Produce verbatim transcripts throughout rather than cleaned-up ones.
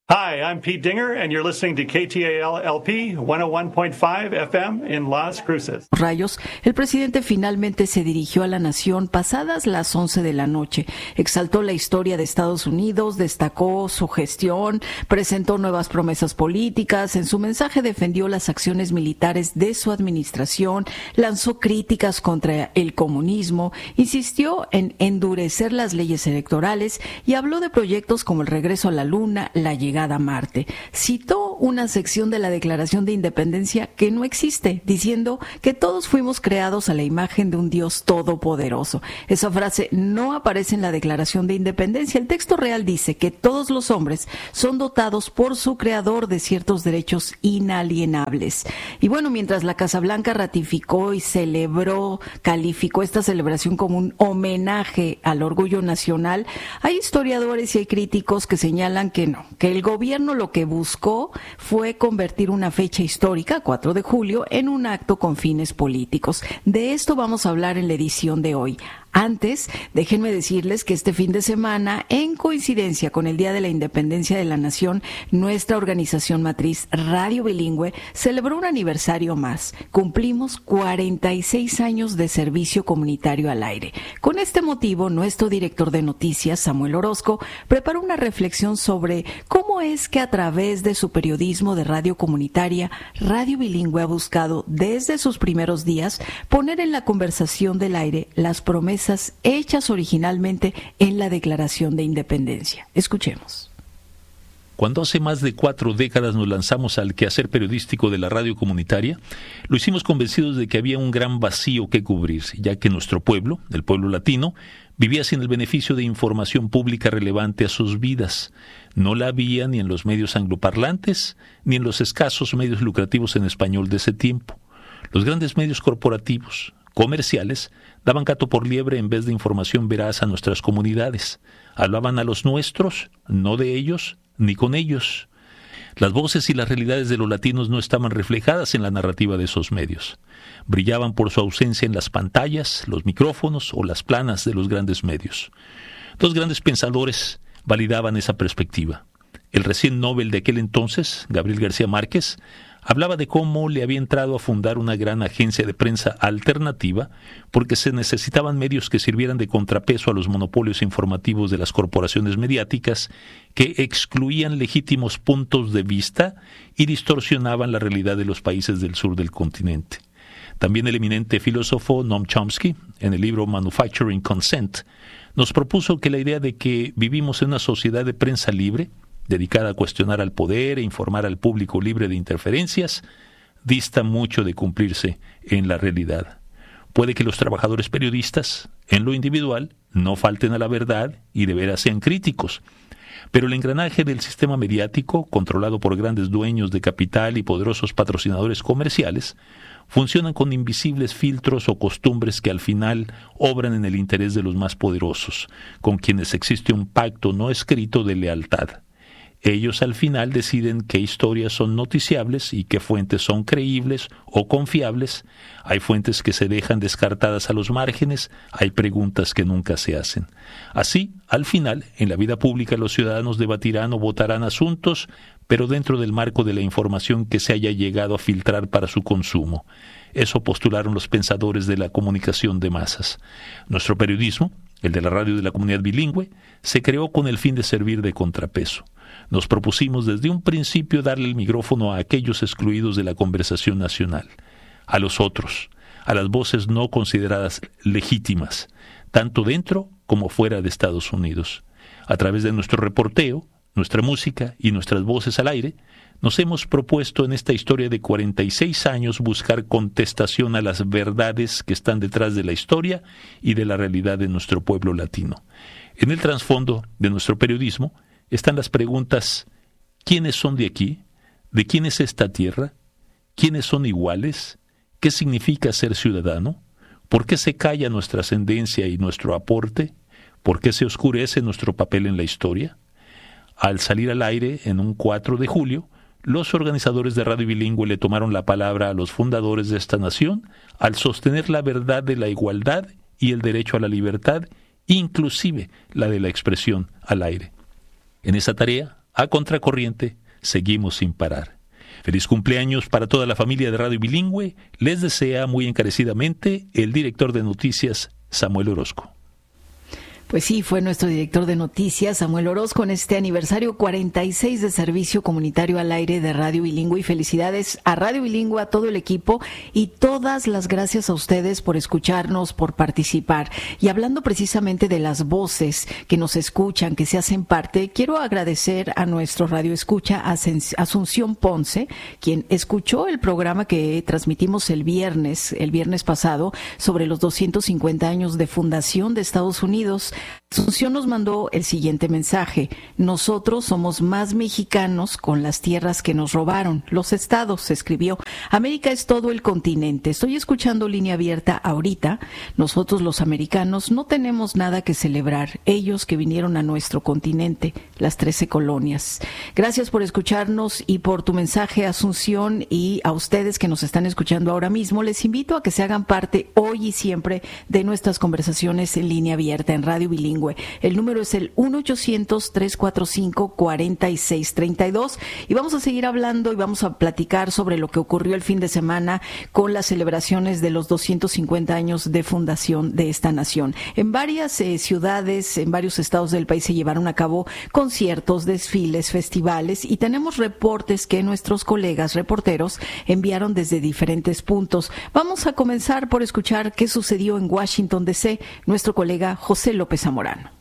Hi, I'm Pete Dinger, and you're listening to K T A L L P one oh one point five F M in Las Cruces. Rayos, el presidente finalmente se dirigió a la nación pasadas las once de la noche. Exaltó la historia de Estados Unidos, destacó su gestión, presentó nuevas promesas políticas. En su mensaje defendió las acciones militares de su administración, lanzó críticas contra el comunismo, insistió en endurecer las leyes electorales y habló de proyectos como el regreso a la Luna, la llegada a Marte. Citó una sección de la Declaración de Independencia que no existe, diciendo que todos fuimos creados a la imagen de un Dios todopoderoso. Esa frase no aparece en la Declaración de Independencia. El texto real dice que todos los hombres son dotados por su creador de ciertos derechos inalienables. Y bueno, mientras la Casa Blanca ratificó y celebró, calificó esta celebración como un homenaje al orgullo nacional, hay historiadores y hay críticos que señalan que no, que el gobierno lo que buscó fue convertir una fecha histórica, cuatro de julio, en un acto con fines políticos. De esto vamos a hablar en la edición de hoy. Antes, déjenme decirles que este fin de semana, en coincidencia con el Día de la Independencia de la Nación, nuestra organización matriz Radio Bilingüe celebró un aniversario más. Cumplimos cuarenta y seis años de servicio comunitario al aire. Con este motivo, nuestro director de noticias, Samuel Orozco, preparó una reflexión sobre cómo es que a través de su periodismo de radio comunitaria, Radio Bilingüe ha buscado, desde sus primeros días, poner en la conversación del aire las promesas hechas originalmente en la Declaración de Independencia. Escuchemos. Cuando hace más de cuatro décadas nos lanzamos al quehacer periodístico de la radio comunitaria, lo hicimos convencidos de que había un gran vacío que cubrir, ya que nuestro pueblo, el pueblo latino, vivía sin el beneficio de información pública relevante a sus vidas. No la había ni en los medios angloparlantes, ni en los escasos medios lucrativos en español de ese tiempo. Los grandes medios corporativos, comerciales, daban gato por liebre en vez de información veraz a nuestras comunidades. Hablaban a los nuestros, no de ellos, ni con ellos. Las voces y las realidades de los latinos no estaban reflejadas en la narrativa de esos medios. Brillaban por su ausencia en las pantallas, los micrófonos o las planas de los grandes medios. Dos grandes pensadores validaban esa perspectiva. El recién Nobel de aquel entonces, Gabriel García Márquez, hablaba de cómo le había entrado a fundar una gran agencia de prensa alternativa porque se necesitaban medios que sirvieran de contrapeso a los monopolios informativos de las corporaciones mediáticas que excluían legítimos puntos de vista y distorsionaban la realidad de los países del sur del continente. También el eminente filósofo Noam Chomsky, en el libro Manufacturing Consent, nos propuso que la idea de que vivimos en una sociedad de prensa libre, dedicada a cuestionar al poder e informar al público libre de interferencias, dista mucho de cumplirse en la realidad. Puede que los trabajadores periodistas, en lo individual, no falten a la verdad y de veras sean críticos, pero el engranaje del sistema mediático, controlado por grandes dueños de capital y poderosos patrocinadores comerciales, funcionan con invisibles filtros o costumbres que al final obran en el interés de los más poderosos, con quienes existe un pacto no escrito de lealtad. Ellos al final deciden qué historias son noticiables y qué fuentes son creíbles o confiables. Hay fuentes que se dejan descartadas a los márgenes, hay preguntas que nunca se hacen. Así, al final, en la vida pública los ciudadanos debatirán o votarán asuntos, pero dentro del marco de la información que se haya llegado a filtrar para su consumo. Eso postularon los pensadores de la comunicación de masas. Nuestro periodismo, el de la radio de la comunidad bilingüe, se creó con el fin de servir de contrapeso. Nos propusimos desde un principio darle el micrófono a aquellos excluidos de la conversación nacional, a los otros, a las voces no consideradas legítimas, tanto dentro como fuera de Estados Unidos. A través de nuestro reporteo, nuestra música y nuestras voces al aire, nos hemos propuesto en esta historia de cuarenta y seis años buscar contestación a las verdades que están detrás de la historia y de la realidad de nuestro pueblo latino. En el trasfondo de nuestro periodismo están las preguntas: ¿quiénes son de aquí? ¿De quién es esta tierra? ¿Quiénes son iguales? ¿Qué significa ser ciudadano? ¿Por qué se calla nuestra ascendencia y nuestro aporte? ¿Por qué se oscurece nuestro papel en la historia? Al salir al aire en un cuatro de julio, los organizadores de Radio Bilingüe le tomaron la palabra a los fundadores de esta nación al sostener la verdad de la igualdad y el derecho a la libertad, inclusive la de la expresión al aire. En esa tarea, a contracorriente, seguimos sin parar. Feliz cumpleaños para toda la familia de Radio Bilingüe. Les desea muy encarecidamente el director de noticias, Samuel Orozco. Pues sí, fue nuestro director de noticias, Samuel Orozco, en este aniversario cuarenta y seis de servicio comunitario al aire de Radio Bilingüe. Y felicidades a Radio Bilingüe, a todo el equipo, y todas las gracias a ustedes por escucharnos, por participar. Y hablando precisamente de las voces que nos escuchan, que se hacen parte, quiero agradecer a nuestro radio escucha, Asunción Ponce, quien escuchó el programa que transmitimos el viernes, el viernes pasado, sobre los doscientos cincuenta años de fundación de Estados Unidos. Asunción nos mandó el siguiente mensaje: nosotros somos más mexicanos con las tierras que nos robaron, los estados, escribió. América es todo el continente. Estoy escuchando Línea Abierta ahorita. Nosotros los americanos no tenemos nada que celebrar. Ellos que vinieron a nuestro continente, las trece colonias. Gracias por escucharnos y por tu mensaje, Asunción, y a ustedes que nos están escuchando ahora mismo, les invito a que se hagan parte hoy y siempre de nuestras conversaciones en Línea Abierta en Radio Bilingüe. El número es el uno ochocientos, tres cuatro cinco, cuatro seis tres dos y vamos a seguir hablando y vamos a platicar sobre lo que ocurrió el fin de semana con las celebraciones de los doscientos cincuenta años de fundación de esta nación. En varias eh, ciudades, en varios estados del país se llevaron a cabo conciertos, desfiles, festivales, y tenemos reportes que nuestros colegas reporteros enviaron desde diferentes puntos. Vamos a comenzar por escuchar qué sucedió en Washington, D C Nuestro colega José López Zamorano.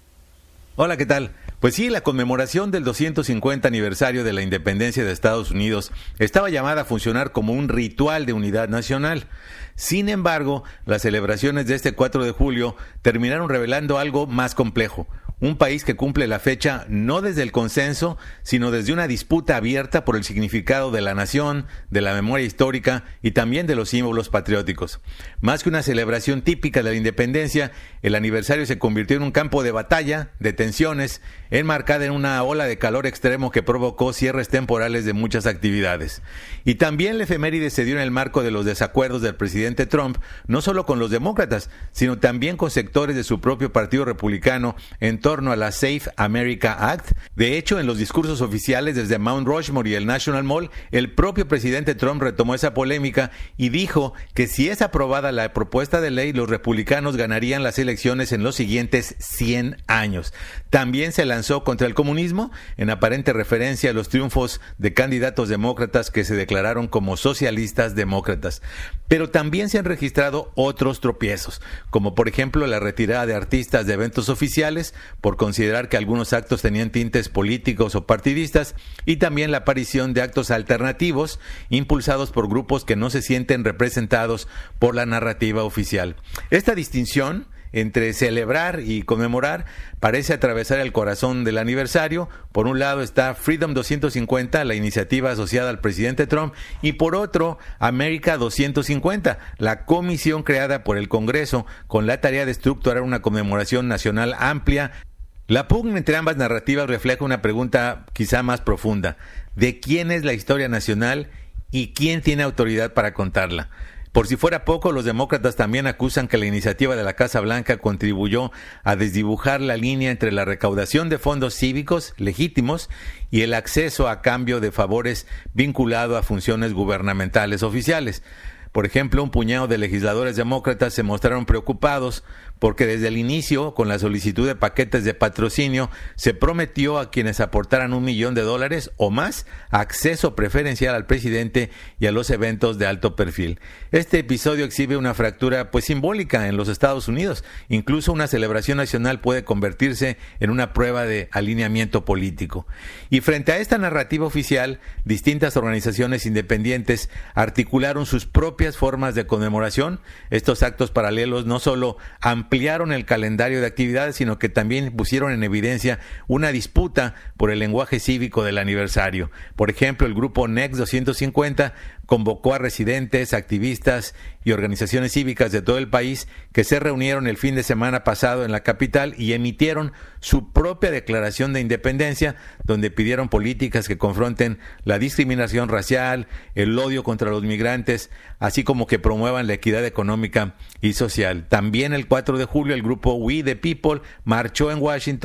Hola, ¿qué tal? Pues sí, la conmemoración del doscientos cincuenta aniversario de la independencia de Estados Unidos estaba llamada a funcionar como un ritual de unidad nacional. Sin embargo, las celebraciones de este cuatro de julio terminaron revelando algo más complejo. Un país que cumple la fecha no desde el consenso, sino desde una disputa abierta por el significado de la nación, de la memoria histórica y también de los símbolos patrióticos. Más que una celebración típica de la independencia, el aniversario se convirtió en un campo de batalla, de tensiones, enmarcada en una ola de calor extremo que provocó cierres temporales de muchas actividades. Y también la efeméride se dio en el marco de los desacuerdos del presidente Trump, no solo con los demócratas, sino también con sectores de su propio partido republicano en torno a la Safe America Act. De hecho, en los discursos oficiales desde Mount Rushmore y el National Mall, el propio presidente Trump retomó esa polémica y dijo que si es aprobada la propuesta de ley, los republicanos ganarían las elecciones en los siguientes cien años. También se lanzó contra el comunismo, en aparente referencia a los triunfos de candidatos demócratas que se declararon como socialistas demócratas. Pero también se han registrado otros tropiezos, como por ejemplo la retirada de artistas de eventos oficiales por considerar que algunos actos tenían tintes políticos o partidistas, y también la aparición de actos alternativos impulsados por grupos que no se sienten representados por la narrativa oficial. Esta distinción entre celebrar y conmemorar parece atravesar el corazón del aniversario. Por un lado está Freedom doscientos cincuenta, la iniciativa asociada al presidente Trump, y por otro, América doscientos cincuenta, la comisión creada por el Congreso con la tarea de estructurar una conmemoración nacional amplia. La pugna entre ambas narrativas refleja una pregunta quizá más profunda: ¿de quién es la historia nacional y quién tiene autoridad para contarla? Por si fuera poco, los demócratas también acusan que la iniciativa de la Casa Blanca contribuyó a desdibujar la línea entre la recaudación de fondos cívicos legítimos y el acceso a cambio de favores vinculado a funciones gubernamentales oficiales. Por ejemplo, un puñado de legisladores demócratas se mostraron preocupados porque desde el inicio, con la solicitud de paquetes de patrocinio, se prometió a quienes aportaran un millón de dólares o más acceso preferencial al presidente y a los eventos de alto perfil. Este episodio exhibe una fractura pues simbólica en los Estados Unidos. Incluso una celebración nacional puede convertirse en una prueba de alineamiento político. Y frente a esta narrativa oficial, distintas organizaciones independientes articularon sus propias formas de conmemoración. Estos actos paralelos no solo ampliaron el calendario de actividades, sino que también pusieron en evidencia una disputa por el lenguaje cívico del aniversario. Por ejemplo, el grupo Next doscientos cincuenta convocó a residentes, activistas y organizaciones cívicas de todo el país que se reunieron el fin de semana pasado en la capital y emitieron su propia declaración de independencia, donde pidieron políticas que confronten la discriminación racial, el odio contra los migrantes, así como que promuevan la equidad económica y social. También el cuatro de julio el grupo We the People marchó en Washington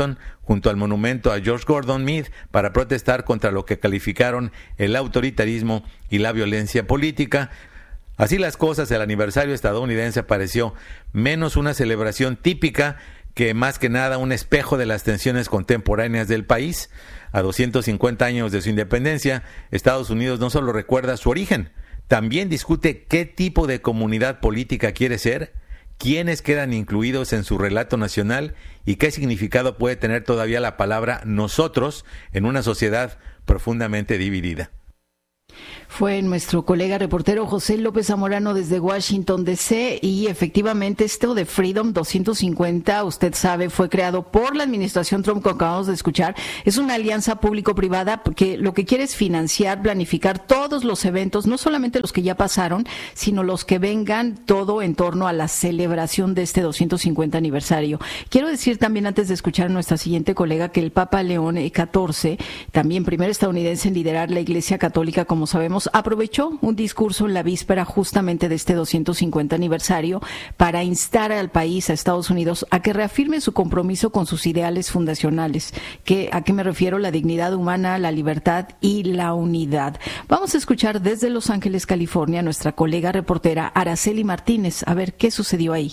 junto al monumento a George Gordon Meade para protestar contra lo que calificaron el autoritarismo y la violencia política. Así las cosas, el aniversario estadounidense pareció menos una celebración típica que más que nada un espejo de las tensiones contemporáneas del país. A doscientos cincuenta años de su independencia, Estados Unidos no solo recuerda su origen, también discute qué tipo de comunidad política quiere ser, quiénes quedan incluidos en su relato nacional y qué significado puede tener todavía la palabra nosotros en una sociedad profundamente dividida. Fue nuestro colega reportero José López Zamorano desde Washington, D C, y efectivamente esto de Freedom doscientos cincuenta, usted sabe, fue creado por la administración Trump, como acabamos de escuchar. Es una alianza público-privada que lo que quiere es financiar, planificar todos los eventos, no solamente los que ya pasaron, sino los que vengan, todo en torno a la celebración de este doscientos cincuenta aniversario. Quiero decir también, antes de escuchar a nuestra siguiente colega, que el Papa León catorce, también primer estadounidense en liderar la Iglesia Católica, como sabemos, aprovechó un discurso en la víspera justamente de este doscientos cincuenta aniversario para instar al país, a Estados Unidos, a que reafirme su compromiso con sus ideales fundacionales. Que, ¿a qué me refiero? La dignidad humana, la libertad y la unidad. Vamos a escuchar desde Los Ángeles, California, a nuestra colega reportera Araceli Martínez, a ver qué sucedió ahí.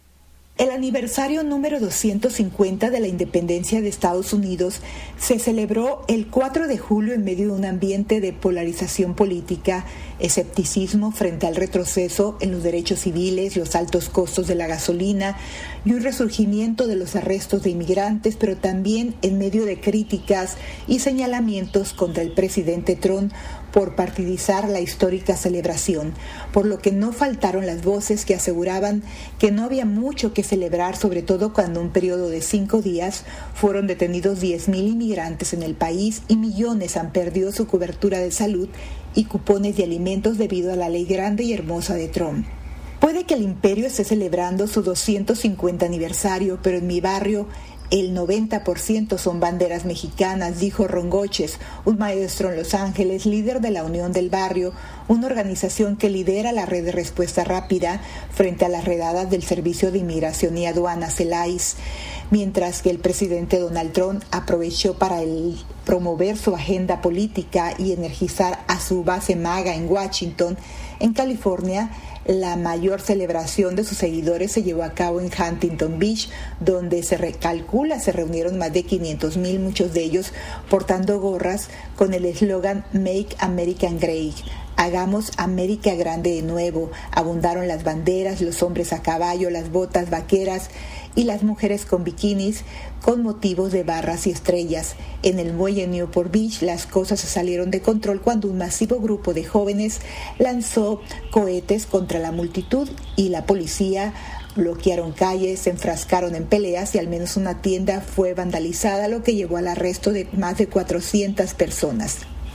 El aniversario número doscientos cincuenta de la independencia de Estados Unidos se celebró el cuatro de julio en medio de un ambiente de polarización política, escepticismo frente al retroceso en los derechos civiles, los altos costos de la gasolina y un resurgimiento de los arrestos de inmigrantes, pero también en medio de críticas y señalamientos contra el presidente Trump por partidizar la histórica celebración, por lo que no faltaron las voces que aseguraban que no había mucho que celebrar, sobre todo cuando en un periodo de cinco días fueron detenidos diez mil inmigrantes en el país y millones han perdido su cobertura de salud y cupones de alimentos debido a la ley grande y hermosa de Trump. Puede que el imperio esté celebrando su doscientos cincuenta aniversario, pero en mi barrio el noventa por ciento son banderas mexicanas, dijo Ron Goches, un maestro en Los Ángeles, líder de la Unión del Barrio, una organización que lidera la red de respuesta rápida frente a las redadas del Servicio de Inmigración y Aduanas, el I C E. Mientras que el presidente Donald Trump aprovechó para el promover su agenda política y energizar a su base MAGA en Washington, en California, la mayor celebración de sus seguidores se llevó a cabo en Huntington Beach, donde se recalcula se reunieron más de quinientos mil, muchos de ellos portando gorras con el eslogan Make America Great. Hagamos América grande de nuevo. Abundaron las banderas, los hombres a caballo, las botas vaqueras y las mujeres con bikinis con motivos de barras y estrellas. En el muelle Newport Beach las cosas se salieron de control cuando un masivo grupo de jóvenes lanzó cohetes contra la multitud y la policía bloquearon calles, se enfrascaron en peleas y al menos una tienda fue vandalizada, lo que llevó al arresto de más de cuatrocientas personas.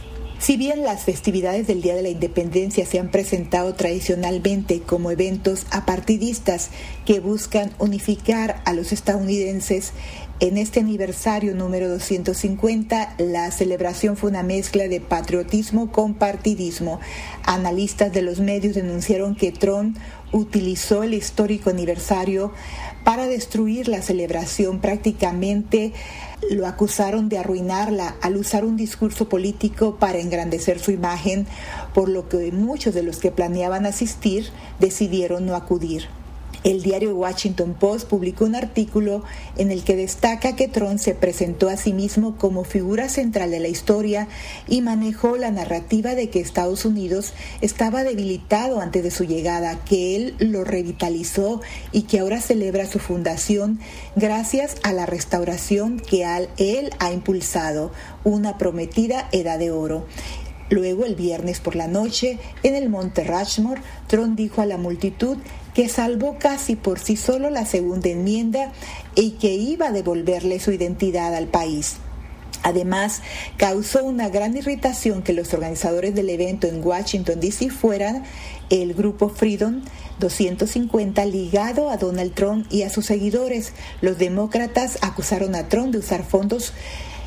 Si bien las festividades del Día de la Independencia se han presentado tradicionalmente como eventos apartidistas que buscan unificar a los estadounidenses, en este aniversario número doscientos cincuenta, la celebración fue una mezcla de patriotismo con partidismo. Analistas de los medios denunciaron que Trump utilizó el histórico aniversario para destruir la celebración. Prácticamente lo acusaron de arruinarla al usar un discurso político para engrandecer su imagen, por lo que muchos de los que planeaban asistir decidieron no acudir. El diario Washington Post publicó un artículo en el que destaca que Trump se presentó a sí mismo como figura central de la historia y manejó la narrativa de que Estados Unidos estaba debilitado antes de su llegada, que él lo revitalizó y que ahora celebra su fundación gracias a la restauración que él ha impulsado, una prometida edad de oro. Luego, el viernes por la noche, en el Monte Rushmore, Trump dijo a la multitud que salvó casi por sí solo la segunda enmienda y que iba a devolverle su identidad al país. Además, causó una gran irritación que los organizadores del evento en Washington, D C fueran el grupo Freedom doscientos cincuenta ligado a Donald Trump y a sus seguidores. Los demócratas acusaron a Trump de usar fondos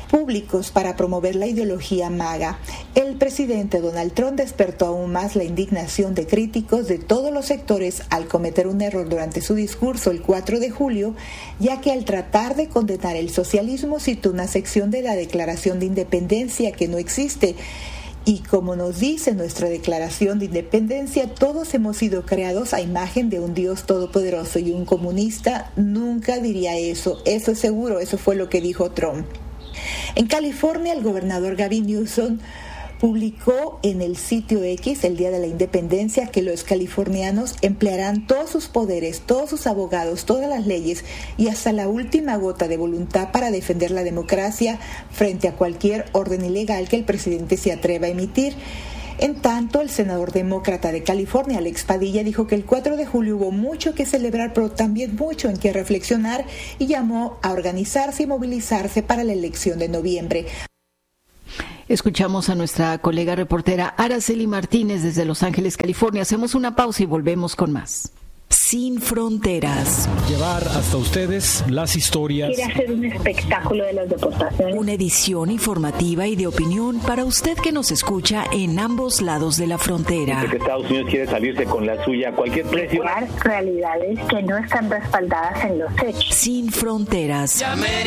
públicos para promover la ideología MAGA. El presidente Donald Trump despertó aún más la indignación de críticos de todos los sectores al cometer un error durante su discurso el cuatro de julio, ya que al tratar de condenar el socialismo citó una sección de la Declaración de Independencia que no existe. Y como nos dice nuestra Declaración de Independencia, todos hemos sido creados a imagen de un Dios todopoderoso, y un comunista nunca diría eso. Eso es seguro, eso fue lo que dijo Trump. En California, el gobernador Gavin Newsom publicó en el sitio X el día de la independencia que los californianos emplearán todos sus poderes, todos sus abogados, todas las leyes y hasta la última gota de voluntad para defender la democracia frente a cualquier orden ilegal que el presidente se atreva a emitir. En tanto, el senador demócrata de California, Alex Padilla, dijo que el cuatro de julio hubo mucho que celebrar, pero también mucho en que reflexionar, y llamó a organizarse y movilizarse para la elección de noviembre. Escuchamos a nuestra colega reportera Araceli Martínez desde Los Ángeles, California. Hacemos una pausa y volvemos con más. Sin Fronteras. Llevar hasta ustedes las historias. Quiere hacer un espectáculo de las deportaciones. Una edición informativa y de opinión para usted que nos escucha en ambos lados de la frontera. Que Estados Unidos quiere salirse con la suya a cualquier precio. Realidades que no están respaldadas en los hechos. Sin Fronteras.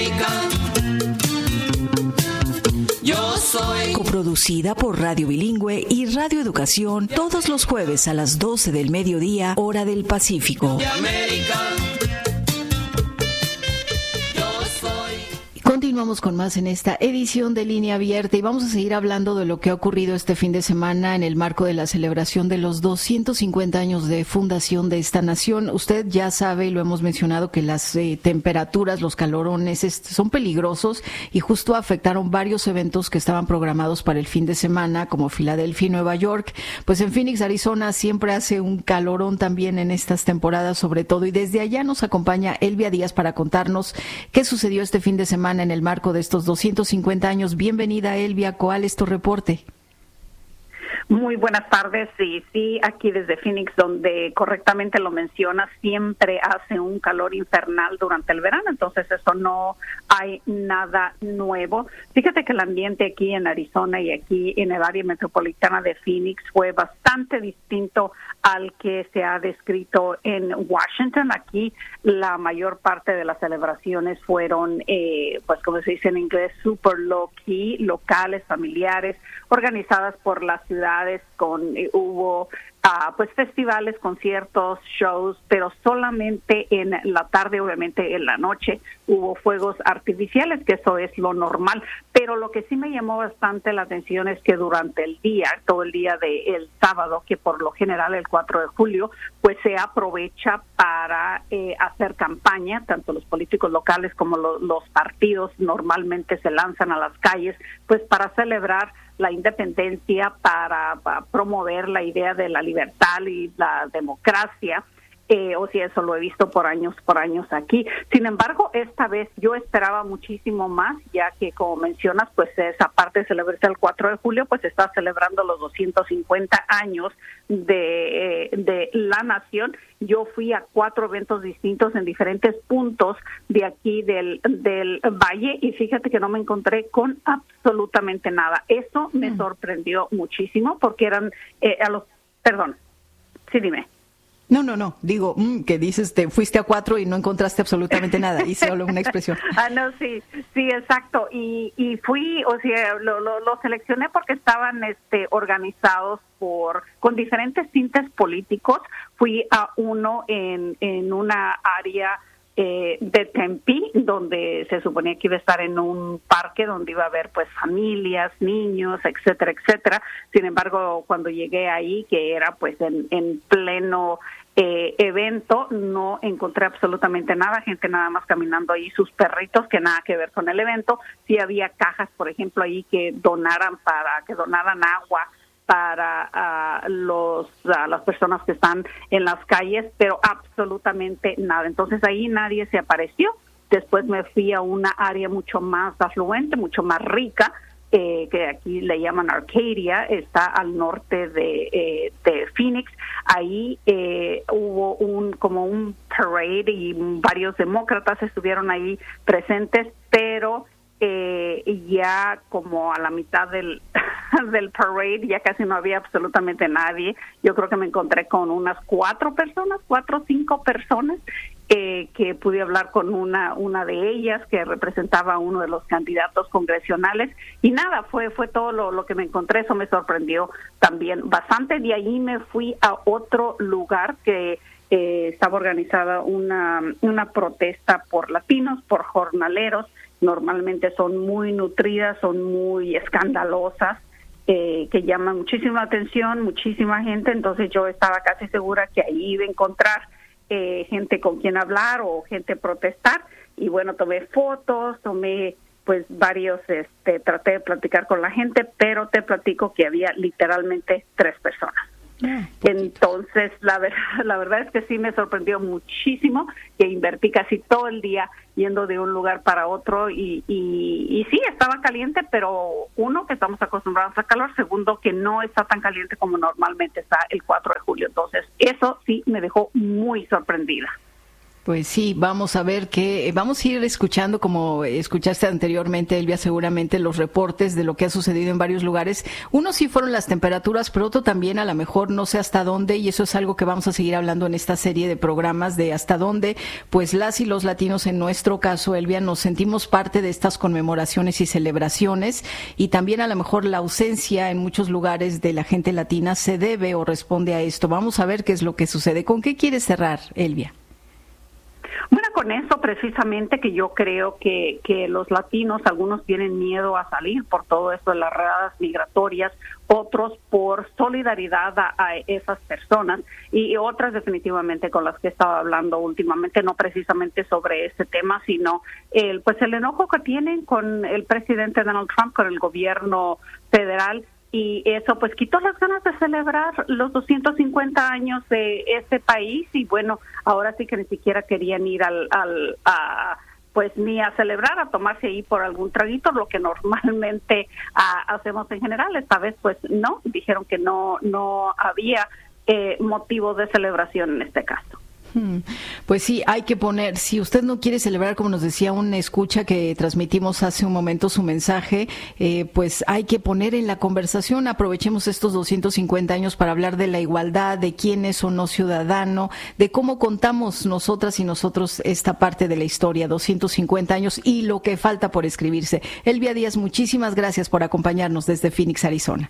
Yo soy. Coproducida por Radio Bilingüe y Radio Educación, todos los jueves a las doce del mediodía, hora del Pacífico. De América. Continuamos con más en esta edición de Línea Abierta y vamos a seguir hablando de lo que ha ocurrido este fin de semana en el marco de la celebración de los doscientos cincuenta años de fundación de esta nación. Usted ya sabe, y lo hemos mencionado, que las eh, temperaturas, los calorones est- son peligrosos y justo afectaron varios eventos que estaban programados para el fin de semana, como Filadelfia y Nueva York. Pues en Phoenix, Arizona, siempre hace un calorón también en estas temporadas, sobre todo, y desde allá nos acompaña Elvia Díaz para contarnos qué sucedió este fin de semana en el marco de estos doscientos cincuenta años. Bienvenida, Elvia. ¿Cuál es tu reporte? Muy buenas tardes. Sí, sí, aquí desde Phoenix, donde correctamente lo mencionas, siempre hace un calor infernal durante el verano, entonces eso no hay nada nuevo. Fíjate que el ambiente aquí en Arizona y aquí en el área metropolitana de Phoenix fue bastante distinto al que se ha descrito en Washington. Aquí la mayor parte de las celebraciones fueron, eh, pues como se dice en inglés, super low key, locales, familiares, organizadas por las ciudades, con eh, hubo uh, pues festivales, conciertos, shows, pero solamente en la tarde, obviamente en la noche, hubo fuegos artificiales, que eso es lo normal. Pero lo que sí me llamó bastante la atención es que durante el día, todo el día del sábado, que por lo general el cuatro de julio, pues se aprovecha para eh, hacer campaña, tanto los políticos locales como lo, los partidos normalmente se lanzan a las calles, pues para celebrar la independencia, para, para promover la idea de la libertad y la democracia. Eh, o si eso lo he visto por años, por años aquí. Sin embargo, esta vez yo esperaba muchísimo más, ya que, como mencionas, pues esa parte de celebrarse el cuatro de julio, pues está celebrando los doscientos cincuenta años de, eh, de la nación. Yo fui a cuatro eventos distintos en diferentes puntos de aquí del, del valle y fíjate que no me encontré con absolutamente nada. Eso me mm. sorprendió muchísimo porque eran eh, a los... Perdón, sí, dime. No, no, no, digo, mm, que dices, te fuiste a cuatro y no encontraste absolutamente nada, hice solo una expresión. Ah, no, sí, sí, exacto, y y fui, o sea, lo, lo, lo seleccioné porque estaban este organizados por, con diferentes tintes políticos. Fui a uno en, en una área eh, de Tempe, donde se suponía que iba a estar en un parque donde iba a haber pues familias, niños, etcétera, etcétera. Sin embargo, cuando llegué ahí, que era pues en, en pleno Eh, evento, no encontré absolutamente nada, gente nada más caminando ahí, sus perritos, que nada que ver con el evento. Sí había cajas, por ejemplo, ahí que donaran para, que donaran agua para uh, los uh, las personas que están en las calles, pero absolutamente nada. Entonces ahí nadie se apareció. Después me fui a una área mucho más afluente, mucho más rica, Eh, que aquí le llaman Arcadia, está al norte de, eh, de Phoenix. Ahí eh, hubo un como un parade y varios demócratas estuvieron ahí presentes, pero eh, ya como a la mitad del, del parade, ya casi no había absolutamente nadie. Yo creo que me encontré con unas cuatro personas, cuatro o cinco personas, eh, que pude hablar con una una de ellas que representaba a uno de los candidatos congresionales, y nada, fue fue todo lo, lo que me encontré. Eso me sorprendió también bastante. De ahí me fui a otro lugar que eh, estaba organizada una, una protesta por latinos, por jornaleros. Normalmente son muy nutridas, son muy escandalosas, eh, que llaman muchísima atención, muchísima gente. Entonces yo estaba casi segura que ahí iba a encontrar eh, gente con quien hablar o gente protestar. Y bueno, tomé fotos, tomé pues varios, este, traté de platicar con la gente, pero te platico que había literalmente tres personas. Entonces, la verdad, la verdad es que sí me sorprendió muchísimo, que invertí casi todo el día yendo de un lugar para otro, y, y, y sí, estaba caliente, pero uno, que estamos acostumbrados a calor, segundo, que no está tan caliente como normalmente está el cuatro de julio. Entonces, eso sí me dejó muy sorprendida. Pues sí, vamos a ver que vamos a ir escuchando, como escuchaste anteriormente, Elvia, seguramente los reportes de lo que ha sucedido en varios lugares. Uno sí fueron las temperaturas, pero otro también, a lo mejor no sé hasta dónde, y eso es algo que vamos a seguir hablando en esta serie de programas, de hasta dónde pues las y los latinos, en nuestro caso, Elvia, nos sentimos parte de estas conmemoraciones y celebraciones, y también a lo mejor la ausencia en muchos lugares de la gente latina se debe o responde a esto. Vamos a ver qué es lo que sucede. ¿Con qué quieres cerrar, Elvia? Bueno, con eso precisamente, que yo creo que, que los latinos, algunos tienen miedo a salir por todo esto de las redadas migratorias, otros por solidaridad a, a esas personas, y otras definitivamente con las que estaba hablando últimamente, no precisamente sobre este tema, sino el, pues el enojo que tienen con el presidente Donald Trump, con el gobierno federal. Y eso pues quitó las ganas de celebrar los doscientos cincuenta años de este país, y bueno, ahora sí que ni siquiera querían ir al, al a, pues ni a celebrar, a tomarse ahí por algún traguito, lo que normalmente a, hacemos en general. Esta vez pues no, dijeron que no, no había eh, motivo de celebración en este caso. Pues sí, hay que poner, si usted no quiere celebrar, como nos decía un escucha que transmitimos hace un momento su mensaje, eh, pues hay que poner en la conversación, aprovechemos estos doscientos cincuenta años para hablar de la igualdad, de quién es o no ciudadano, de cómo contamos nosotras y nosotros esta parte de la historia, doscientos cincuenta años y lo que falta por escribirse. Elvia Díaz, muchísimas gracias por acompañarnos desde Phoenix, Arizona.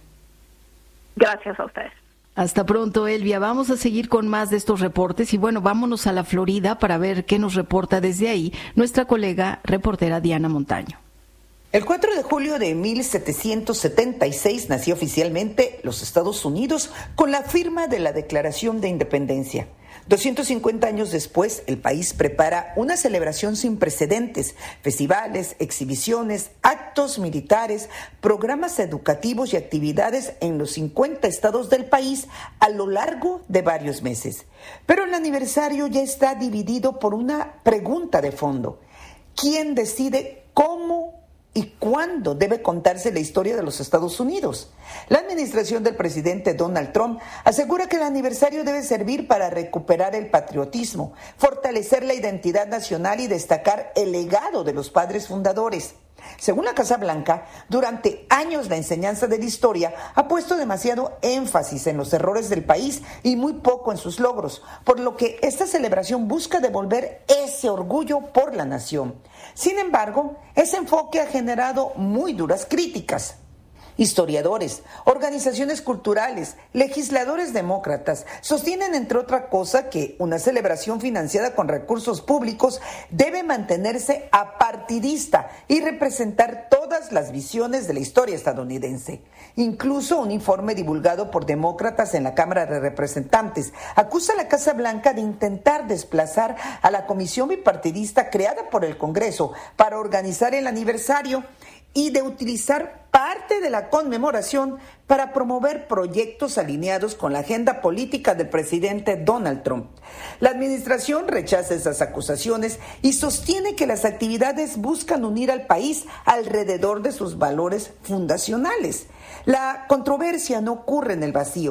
Gracias a ustedes. Hasta pronto, Elvia. Vamos a seguir con más de estos reportes y bueno, vámonos a la Florida para ver qué nos reporta desde ahí nuestra colega reportera Diana Montaño. El cuatro de julio de mil setecientos setenta y seis nació oficialmente los Estados Unidos con la firma de la Declaración de Independencia. doscientos cincuenta años después, el país prepara una celebración sin precedentes: festivales, exhibiciones, actos militares, programas educativos y actividades en los cincuenta estados del país a lo largo de varios meses. Pero el aniversario ya está dividido por una pregunta de fondo: ¿quién decide cómo y cuándo debe contarse la historia de los Estados Unidos? La administración del presidente Donald Trump asegura que el aniversario debe servir para recuperar el patriotismo, fortalecer la identidad nacional y destacar el legado de los padres fundadores. Según la Casa Blanca, durante años la enseñanza de la historia ha puesto demasiado énfasis en los errores del país y muy poco en sus logros, por lo que esta celebración busca devolver ese orgullo por la nación. Sin embargo, ese enfoque ha generado muy duras críticas. Historiadores, organizaciones culturales, legisladores demócratas sostienen, entre otra cosa, que una celebración financiada con recursos públicos debe mantenerse apartidista y representar todas las visiones de la historia estadounidense. Incluso un informe divulgado por demócratas en la Cámara de Representantes acusa a la Casa Blanca de intentar desplazar a la comisión bipartidista creada por el Congreso para organizar el aniversario y de utilizar parte de la conmemoración para promover proyectos alineados con la agenda política del presidente Donald Trump. La administración rechaza esas acusaciones y sostiene que las actividades buscan unir al país alrededor de sus valores fundacionales. La controversia no ocurre en el vacío.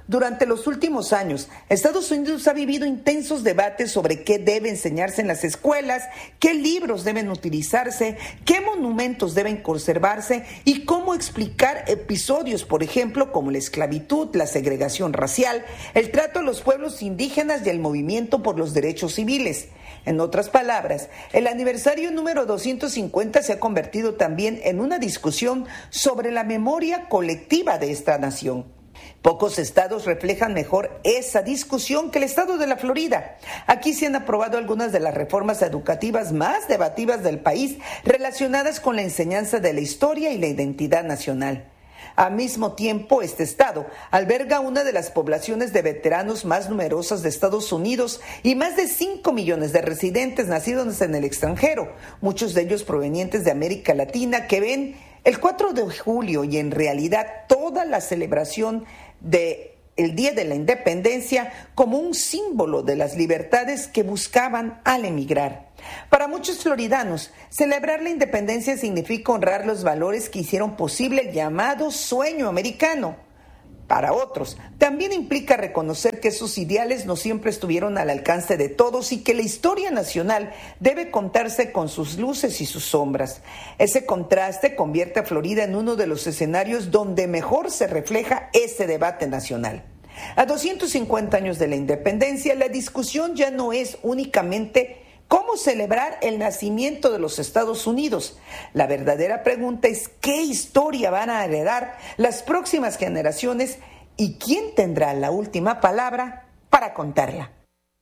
Durante los últimos años, Estados Unidos ha vivido intensos debates sobre qué debe enseñarse en las escuelas, qué libros deben utilizarse, qué monumentos deben conservarse y cómo explicar episodios, por ejemplo, como la esclavitud, la segregación racial, el trato a los pueblos indígenas y el movimiento por los derechos civiles. En otras palabras, el aniversario número doscientos cincuenta se ha convertido también en una discusión sobre la memoria colectiva de esta nación. Pocos estados reflejan mejor esa discusión que el estado de la Florida. Aquí se han aprobado algunas de las reformas educativas más debatidas del país relacionadas con la enseñanza de la historia y la identidad nacional. Al mismo tiempo, este estado alberga una de las poblaciones de veteranos más numerosas de Estados Unidos y más de cinco millones de residentes nacidos en el extranjero, muchos de ellos provenientes de América Latina, que ven el cuatro de julio y en realidad toda la celebración de el Día de la Independencia como un símbolo de las libertades que buscaban al emigrar. Para muchos floridanos, celebrar la independencia significa honrar los valores que hicieron posible el llamado sueño americano. Para otros, también implica reconocer que esos ideales no siempre estuvieron al alcance de todos y que la historia nacional debe contarse con sus luces y sus sombras. Ese contraste convierte a Florida en uno de los escenarios donde mejor se refleja ese debate nacional. A doscientos cincuenta años de la independencia, la discusión ya no es únicamente cómo celebrar el nacimiento de los Estados Unidos. La verdadera pregunta es qué historia van a heredar las próximas generaciones y quién tendrá la última palabra para contarla.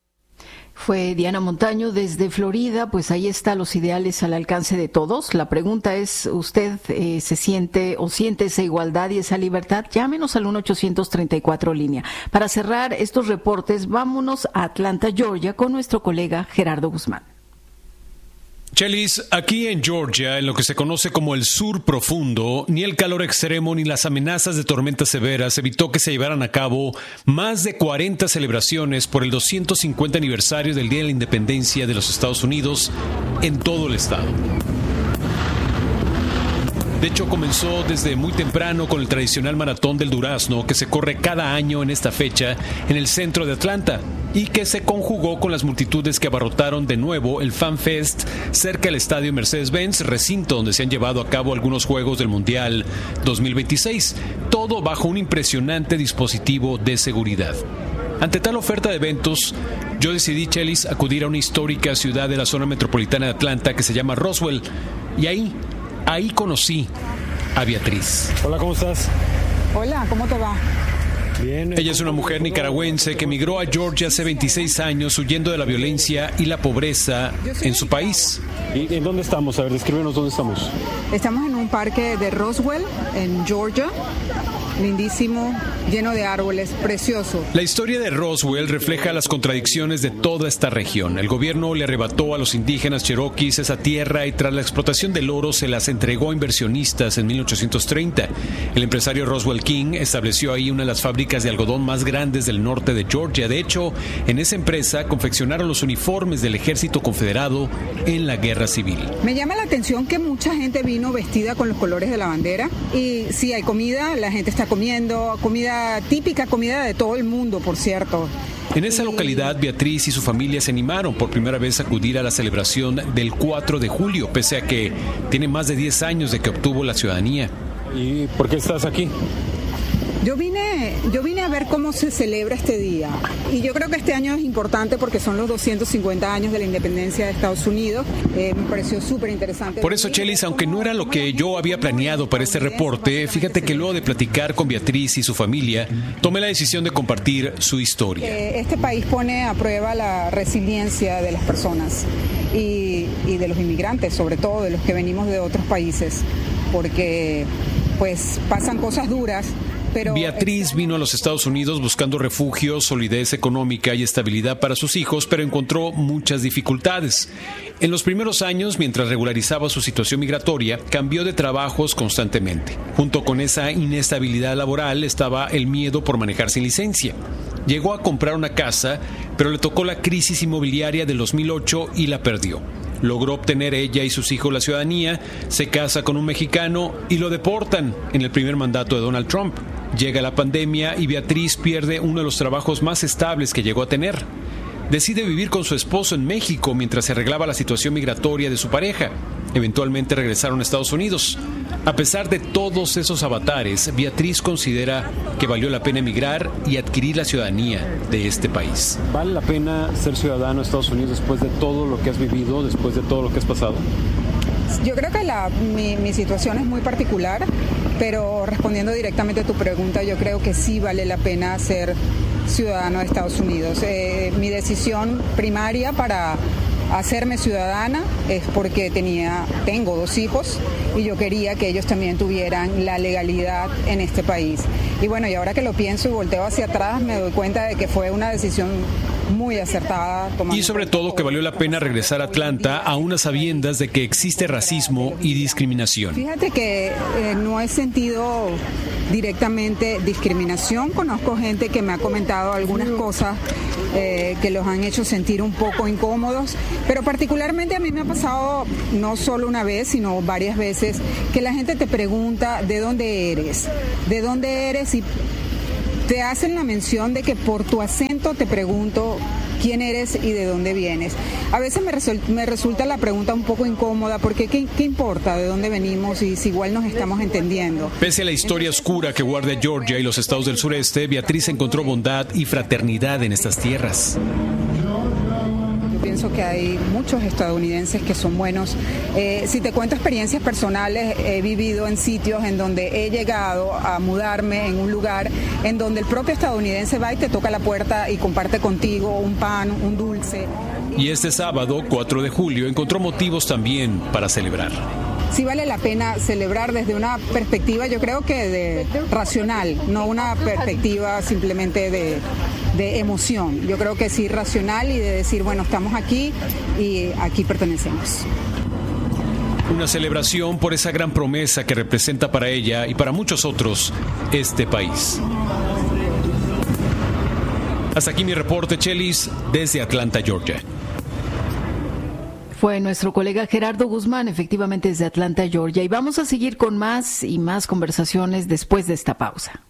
Fue Diana Montaño desde Florida. Pues ahí está, los ideales al alcance de todos. La pregunta es, ¿usted eh, se siente o siente esa igualdad y esa libertad? Llámenos al uno ochocientos treinta y cuatro línea. Para cerrar estos reportes, vámonos a Atlanta, Georgia, con nuestro colega Gerardo Guzmán. Chelis, aquí en Georgia, en lo que se conoce como el sur profundo, ni el calor extremo ni las amenazas de tormentas severas evitó que se llevaran a cabo más de cuarenta celebraciones por el doscientos cincuenta aniversario del Día de la Independencia de los Estados Unidos en todo el estado. De hecho, comenzó desde muy temprano con el tradicional maratón del durazno que se corre cada año en esta fecha en el centro de Atlanta y que se conjugó con las multitudes que abarrotaron de nuevo el Fan Fest cerca del estadio Mercedes-Benz, recinto donde se han llevado a cabo algunos juegos del Mundial dos mil veintiséis, todo bajo un impresionante dispositivo de seguridad. Ante tal oferta de eventos, yo decidí, Chelis, acudir a una histórica ciudad de la zona metropolitana de Atlanta que se llama Roswell, y ahí Ahí conocí a Beatriz. Hola, ¿cómo estás? Hola, ¿cómo te va? Bien. Ella es una mujer nicaragüense que emigró a Georgia hace veintiséis años huyendo de la violencia y la pobreza en su país. ¿Y en dónde estamos? A ver, descríbenos dónde estamos. Estamos en un parque de Roswell, en Georgia. Lindísimo, lleno de árboles, precioso. La historia de Roswell refleja las contradicciones de toda esta región. El gobierno le arrebató a los indígenas cherokees esa tierra y tras la explotación del oro se las entregó a inversionistas en mil ochocientos treinta. El empresario Roswell King estableció ahí una de las fábricas de algodón más grandes del norte de Georgia. De hecho, en esa empresa confeccionaron los uniformes del ejército confederado en la guerra civil. Me llama la atención que mucha gente vino vestida con los colores de la bandera y si hay comida, la gente está comiendo, comida típica, comida de todo el mundo, por cierto. En esa localidad, Beatriz y su familia se animaron por primera vez a acudir a la celebración del cuatro de julio, pese a que tiene más de diez años de que obtuvo la ciudadanía. ¿Y por qué estás aquí? Yo vine, yo vine a ver cómo se celebra este día y yo creo que este año es importante porque son los doscientos cincuenta años de la independencia de Estados Unidos. Eh, me pareció súper interesante. Por eso, Chelis, aunque no era lo que yo había planeado para este reporte, fíjate que luego de platicar con Beatriz y su familia, tomé la decisión de compartir su historia. Eh, este país pone a prueba la resiliencia de las personas y, y de los inmigrantes, sobre todo de los que venimos de otros países, porque pues pasan cosas duras. Pero Beatriz vino a los Estados Unidos buscando refugio, solidez económica y estabilidad para sus hijos, pero encontró muchas dificultades. En los primeros años, mientras regularizaba su situación migratoria, cambió de trabajos constantemente. Junto con esa inestabilidad laboral estaba el miedo por manejar sin licencia. Llegó a comprar una casa, pero le tocó la crisis inmobiliaria del dos mil ocho y la perdió. Logró obtener ella y sus hijos la ciudadanía, se casa con un mexicano y lo deportan en el primer mandato de Donald Trump. Llega la pandemia y Beatriz pierde uno de los trabajos más estables que llegó a tener. Decide vivir con su esposo en México mientras se arreglaba la situación migratoria de su pareja. Eventualmente regresaron a Estados Unidos. A pesar de todos esos avatares, Beatriz considera que valió la pena emigrar y adquirir la ciudadanía de este país. ¿Vale la pena ser ciudadano de Estados Unidos después de todo lo que has vivido, después de todo lo que has pasado? Yo creo que la, mi, mi situación es muy particular, pero respondiendo directamente a tu pregunta, yo creo que sí vale la pena ser ciudadano de Estados Unidos. Eh, mi decisión primaria para hacerme ciudadana es porque tenía, tengo dos hijos y yo quería que ellos también tuvieran la legalidad en este país. Y bueno, y ahora que lo pienso y volteo hacia atrás, me doy cuenta de que fue una decisión muy acertada. Y sobre todo que valió la pena regresar a Atlanta a unas sabiendas de que existe racismo y discriminación. Fíjate que eh, no he sentido directamente discriminación. Conozco gente que me ha comentado algunas cosas eh, que los han hecho sentir un poco incómodos, pero particularmente a mí me ha pasado no solo una vez, sino varias veces, que la gente te pregunta de dónde eres, de dónde eres y te hacen la mención de que por tu acento te pregunto quién eres y de dónde vienes. A veces me, resol- me resulta la pregunta un poco incómoda porque ¿qué, ¿qué importa de dónde venimos y si igual nos estamos entendiendo? Pese a la historia oscura que guarda Georgia y los estados del sureste, Beatriz encontró bondad y fraternidad en estas tierras. Pienso que hay muchos estadounidenses que son buenos. Eh, si te cuento experiencias personales, he vivido en sitios en donde he llegado a mudarme en un lugar en donde el propio estadounidense va y te toca la puerta y comparte contigo un pan, un dulce. Y este sábado, cuatro de julio, encontró motivos también para celebrar. Sí vale la pena celebrar desde una perspectiva, yo creo que de racional, no una perspectiva simplemente de, de emoción. Yo creo que sí racional y de decir, bueno, estamos aquí y aquí pertenecemos. Una celebración por esa gran promesa que representa para ella y para muchos otros este país. Hasta aquí mi reporte, Chelis, desde Atlanta, Georgia. Fue nuestro colega Gerardo Guzmán, efectivamente desde Atlanta, Georgia. Y vamos a seguir con más y más conversaciones después de esta pausa.